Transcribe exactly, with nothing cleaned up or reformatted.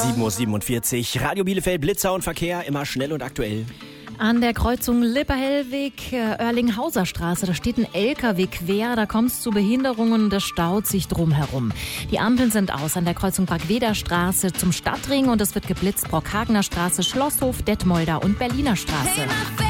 sieben Uhr siebenundvierzig. Radio Bielefeld, Blitzer und Verkehr, immer schnell und aktuell. An der Kreuzung Lippe-Hellwig, äh, Oerlinghauser Straße, da steht ein L K W quer, da kommt es zu Behinderungen, das staut sich drumherum. Die Ampeln sind aus an der Kreuzung Bragweder Straße zum Stadtring und es wird geblitzt Brockhagener Straße, Schlosshof, Detmolder und Berliner Straße.